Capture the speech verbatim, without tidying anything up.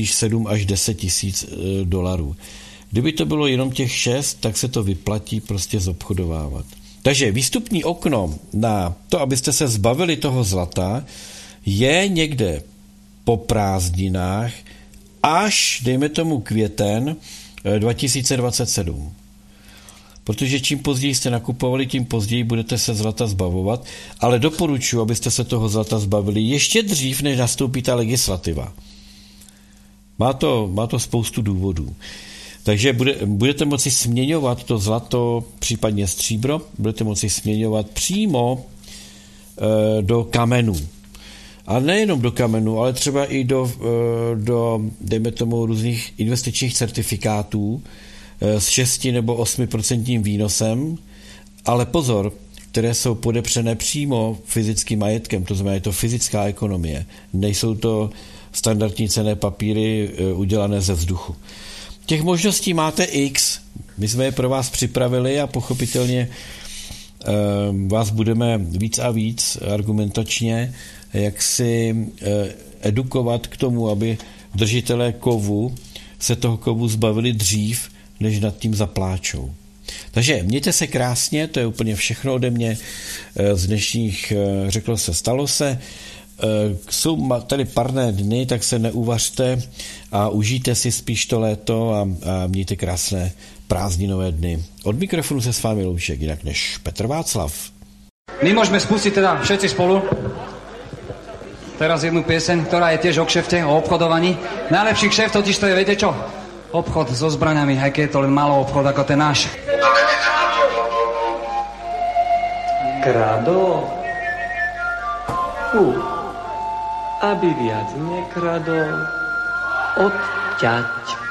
spíš sedm až deset tisíc dolarů. Kdyby to bylo jenom těch šest, tak se to vyplatí prostě zobchodovávat. Takže výstupní okno na to, abyste se zbavili toho zlata, je někde po prázdninách až, dejme tomu, květen dva tisíce dvacet sedm. Protože čím později jste nakupovali, tím později budete se zlata zbavovat, ale doporučuji, abyste se toho zlata zbavili ještě dřív, než nastoupí ta legislativa. Má to, má to spoustu důvodů. Takže bude, budete moci směňovat to zlato, případně stříbro, budete moci směňovat přímo e, do kamenů. A nejenom do kamenů, ale třeba i do, e, do, dejme tomu, různých investičních certifikátů e, s šesti nebo osmi procentním výnosem, ale pozor, které jsou podepřené přímo fyzickým majetkem, to znamená, je to fyzická ekonomie, nejsou to standardní cenné papíry e, udělané ze vzduchu. Těch možností máte X, my jsme je pro vás připravili a pochopitelně e, vás budeme víc a víc argumentačně jak si e, edukovat k tomu, aby držitelé kovu se toho kovu zbavili dřív, než nad tím zapláčou. Takže mějte se krásně, to je úplně všechno ode mě e, z dnešních, e, řeklo se, stalo se. Jsou tady parné dny, tak se neuvařte a užijte si spíš to léto a, a mějte krásné prázdninové dny. Od mikrofonu se s vámi loučí jinak než Petr Václav. My môžeme spustiť teda všetci spolu teraz jednu pieseň, ktorá je tiež o kšefte, o obchodovaní. Najlepší kšeft totiž to je, viete čo? Obchod so zbraňami, aj keď je to len malý obchod ako ten náš. Krado. Uh. Aby viac nekradol, odťať